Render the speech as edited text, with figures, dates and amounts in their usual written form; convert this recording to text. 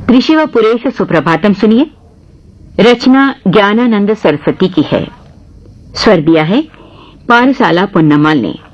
कृषि व पुरेश सुप्रभातम सुनिए। रचना ज्ञानानंद सरस्वती की है। स्वर दिया है पारसाला पुन्नमाल ने।